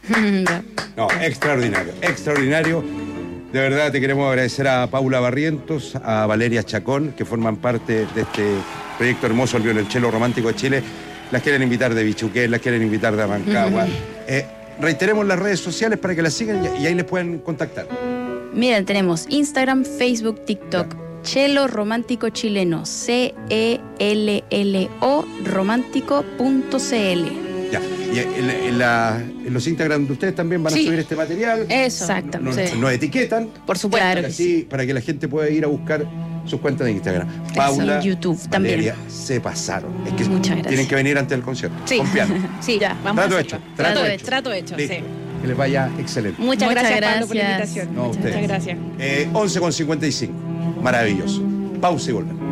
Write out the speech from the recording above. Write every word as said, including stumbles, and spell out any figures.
No, extraordinario, extraordinario. De verdad te queremos agradecer a Paula Barrientos, a Valeria Chacón, que forman parte de este proyecto hermoso, el violonchelo romántico de Chile. Las quieren invitar de Bichuquén, las quieren invitar de Rancagua. Eh, reiteremos las redes sociales para que las sigan y, y ahí les pueden contactar. Miren, tenemos Instagram, Facebook, TikTok. Ya. Chelo Romántico Chileno, C E L L O romántico punto C L. Ya, y en, en, la, en los Instagram de ustedes también van a sí. subir este material. Eso. Exactamente. Nos, sí. nos etiquetan. Por supuesto. Para, que así, sí. para que la gente pueda ir a buscar sus cuentas de Instagram. Paula, sí, YouTube Valeria, también. Se pasaron. Es que Muchas gracias. Tienen que venir antes del concierto. Sí. Con piano. Sí, ya. Vamos trato a hecho. Trato, Trato hecho. hecho. Trato hecho, Listo. sí. Que les vaya excelente. Muchas, Muchas gracias, gracias Pablo, por la gracias. invitación. No, Muchas gracias. Eh, once con cincuenta y cinco. Maravilloso. Pausa y volvemos.